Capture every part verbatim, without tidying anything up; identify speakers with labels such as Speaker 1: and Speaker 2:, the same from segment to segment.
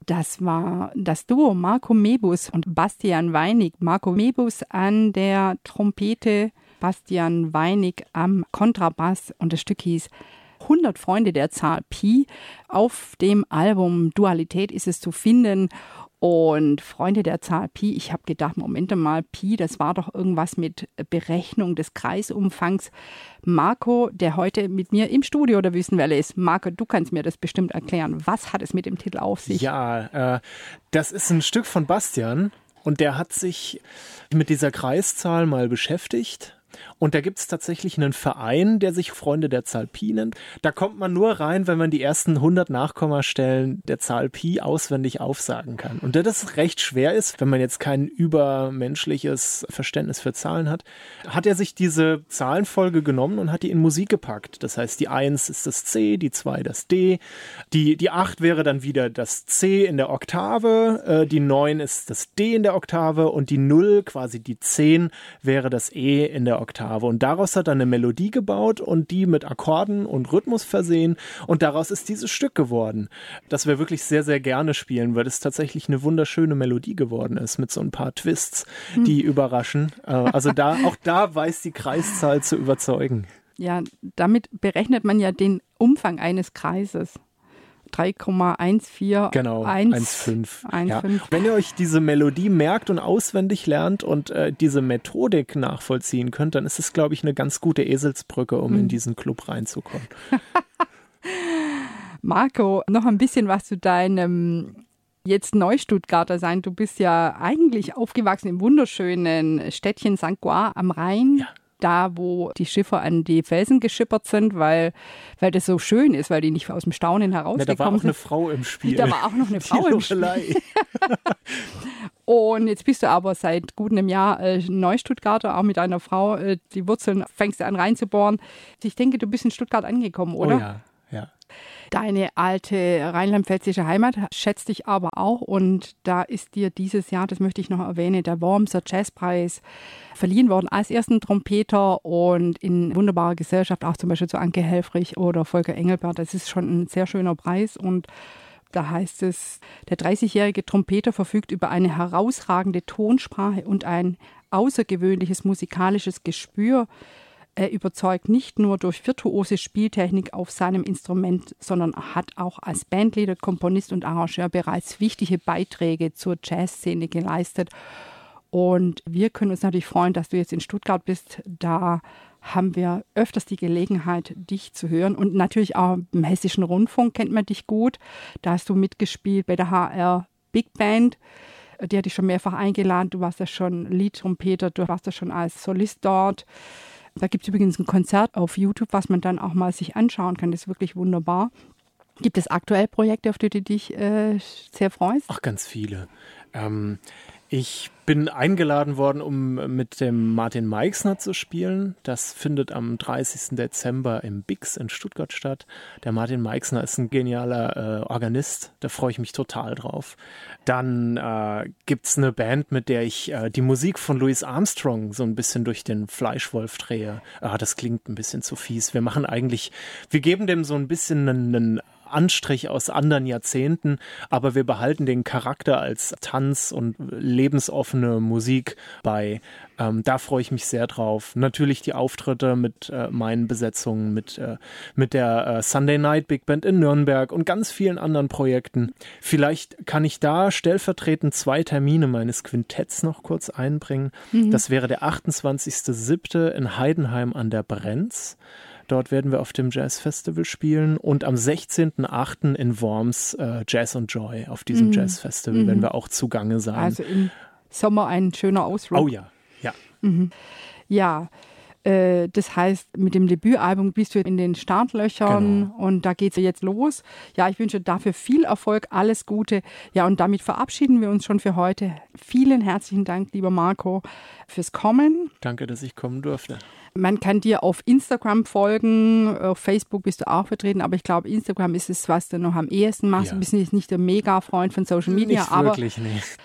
Speaker 1: Das war das Duo Marco Mebus und Bastian Weinig. Marco Mebus an der Trompete, Bastian Weinig am Kontrabass und das Stück hieß hundert Freunde der Zahl Pi. Auf dem Album Dualität ist es zu finden. Und Freunde der Zahl Pi, ich habe gedacht, Moment mal, Pi, das war doch irgendwas mit Berechnung des Kreisumfangs. Marco, der heute mit mir im Studio der Wüstenwelle ist. Marco, du kannst mir das bestimmt erklären. Was hat es mit dem Titel auf sich?
Speaker 2: Ja, äh, das ist ein Stück von Bastian und der hat sich mit dieser Kreiszahl mal beschäftigt. Und da gibt es tatsächlich einen Verein, der sich Freunde der Zahl Pi nennt. Da kommt man nur rein, wenn man die ersten hundert Nachkommastellen der Zahl Pi auswendig aufsagen kann. Und da das recht schwer ist, wenn man jetzt kein übermenschliches Verständnis für Zahlen hat, hat er sich diese Zahlenfolge genommen und hat die in Musik gepackt. Das heißt, die eins ist das C, die zwei das D, die, die acht wäre dann wieder das C in der Oktave, äh, die neun ist das D in der Oktave und die null, quasi die zehn, wäre das E in der Oktave. Und daraus hat er eine Melodie gebaut und die mit Akkorden und Rhythmus versehen und daraus ist dieses Stück geworden, das wir wirklich sehr, sehr gerne spielen, weil es tatsächlich eine wunderschöne Melodie geworden ist mit so ein paar Twists, die hm. überraschen. Also da, auch da weiß die Kreiszahl zu überzeugen.
Speaker 1: Ja, damit berechnet man ja den Umfang eines Kreises. drei Komma eins vier
Speaker 2: Genau, eins Komma fünf. Ja. Wenn ihr euch diese Melodie merkt und auswendig lernt und äh, diese Methodik nachvollziehen könnt, dann ist es, glaube ich, eine ganz gute Eselsbrücke, um hm. in diesen Club reinzukommen.
Speaker 1: Marco, noch ein bisschen was zu deinem jetzt Neustuttgarter sein. Du bist ja eigentlich aufgewachsen im wunderschönen Städtchen Sankt Goar am Rhein. Ja. Da, wo die Schiffer an die Felsen geschippert sind, weil, weil das so schön ist, weil die nicht aus dem Staunen herausgekommen sind.
Speaker 2: Da war auch eine Frau im Spiel.
Speaker 1: Da war auch noch eine Frau im Spiel. Und jetzt bist du aber seit gut einem Jahr äh, Neustuttgarter, auch mit einer Frau. Äh, die Wurzeln fängst du an reinzubohren. Ich denke, du bist in Stuttgart angekommen, oder?
Speaker 2: Oh ja, ja.
Speaker 1: Deine alte rheinland-pfälzische Heimat schätzt dich aber auch und da ist dir dieses Jahr, das möchte ich noch erwähnen, der Wormser Jazzpreis verliehen worden als ersten Trompeter und in wunderbarer Gesellschaft, auch zum Beispiel zu Anke Helfrich oder Volker Engelbert. Das ist schon ein sehr schöner Preis und da heißt es, der dreißigjährige Trompeter verfügt über eine herausragende Tonsprache und ein außergewöhnliches musikalisches Gespür. Er überzeugt nicht nur durch virtuose Spieltechnik auf seinem Instrument, sondern hat auch als Bandleader, Komponist und Arrangeur bereits wichtige Beiträge zur Jazzszene geleistet. Und wir können uns natürlich freuen, dass du jetzt in Stuttgart bist. Da haben wir öfters die Gelegenheit, dich zu hören. Und natürlich auch im Hessischen Rundfunk kennt man dich gut. Da hast du mitgespielt bei der H R Big Band. Die hat dich schon mehrfach eingeladen. Du warst ja schon Leadtrompeter, du warst ja schon als Solist dort. Da gibt es übrigens ein Konzert auf YouTube, was man dann auch mal sich anschauen kann. Das ist wirklich wunderbar. Gibt es aktuell Projekte, auf die du dich äh, sehr freust?
Speaker 2: Ach, ganz viele. Ähm, ich bin eingeladen worden, um mit dem Martin Meixner zu spielen. Das findet am dreißigsten Dezember im Bix in Stuttgart statt. Der Martin Meixner ist ein genialer äh, Organist. Da freue ich mich total drauf. Dann äh, gibt es eine Band, mit der ich äh, die Musik von Louis Armstrong so ein bisschen durch den Fleischwolf drehe. Ah, das klingt ein bisschen zu fies. Wir machen eigentlich, wir geben dem so ein bisschen einen, einen Anstrich aus anderen Jahrzehnten, aber wir behalten den Charakter als Tanz und lebensoffene Musik bei. Ähm, da freue ich mich sehr drauf. Natürlich die Auftritte mit äh, meinen Besetzungen, mit, äh, mit der äh, Sunday Night Big Band in Nürnberg und ganz vielen anderen Projekten. Vielleicht kann ich da stellvertretend zwei Termine meines Quintetts noch kurz einbringen. Mhm. Das wäre der achtundzwanzigster siebte in Heidenheim an der Brenz. Dort werden wir auf dem Jazzfestival spielen und am sechzehnten achten in Worms äh, Jazz und Joy auf diesem mm. Jazzfestival, mm. werden wir auch zugange sein.
Speaker 1: Also im Sommer ein schöner Ausflug.
Speaker 2: Oh ja, ja.
Speaker 1: Mhm. Ja, äh, das heißt, mit dem Debütalbum bist du in den Startlöchern genau. Und da geht es jetzt los. Ja, ich wünsche dafür viel Erfolg, alles Gute. Ja, und damit verabschieden wir uns schon für heute. Vielen herzlichen Dank, lieber Marco, fürs Kommen.
Speaker 2: Danke, dass ich kommen durfte.
Speaker 1: Man kann dir auf Instagram folgen, auf Facebook bist du auch vertreten, aber ich glaube, Instagram ist es, was du noch am ehesten machst. Ja. Du bist jetzt nicht der Mega-Freund von Social Media,
Speaker 2: nicht
Speaker 1: aber
Speaker 2: wirklich, nee.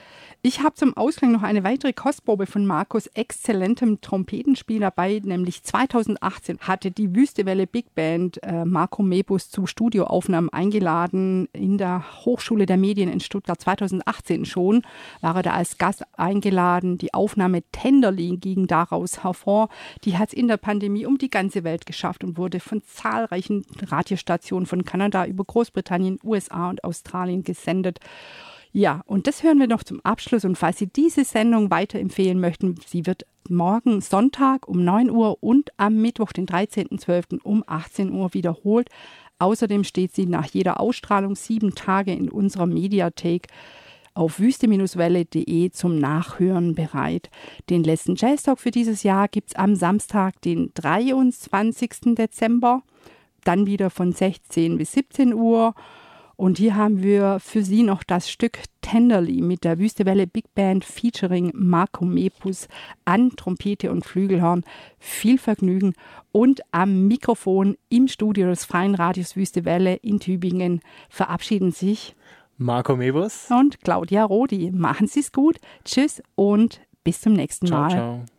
Speaker 1: Ich habe zum Ausklang noch eine weitere Kostprobe von Markus exzellentem Trompetenspiel dabei, nämlich zweitausendachtzehn hatte die Wüstewelle Big Band äh, Marco Mebus zu Studioaufnahmen eingeladen in der Hochschule der Medien in Stuttgart. zweitausendachtzehn schon war er da als Gast eingeladen. Die Aufnahme Tenderly ging daraus hervor. Die hat es in der Pandemie um die ganze Welt geschafft und wurde von zahlreichen Radiostationen von Kanada über Großbritannien, U S A und Australien gesendet. Ja, und das hören wir noch zum Abschluss. Und falls Sie diese Sendung weiterempfehlen möchten, sie wird morgen Sonntag um neun Uhr und am Mittwoch, den dreizehnten zwölften um achtzehn Uhr wiederholt. Außerdem steht sie nach jeder Ausstrahlung sieben Tage in unserer Mediathek auf wüste Welle punkt de zum Nachhören bereit. Den letzten Jazz Talk für dieses Jahr gibt es am Samstag, den dreiundzwanzigsten Dezember, dann wieder von sechzehn bis siebzehn Uhr. Und hier haben wir für Sie noch das Stück Tenderly mit der Wüstewelle Big Band featuring Marco Mebus an Trompete und Flügelhorn. Viel Vergnügen. Und am Mikrofon im Studio des Freien Radios Wüstewelle in Tübingen verabschieden sich
Speaker 2: Marco Mebus
Speaker 1: und Claudia Rodi. Machen Sie es gut. Tschüss und bis zum nächsten
Speaker 2: ciao,
Speaker 1: Mal.
Speaker 2: Ciao.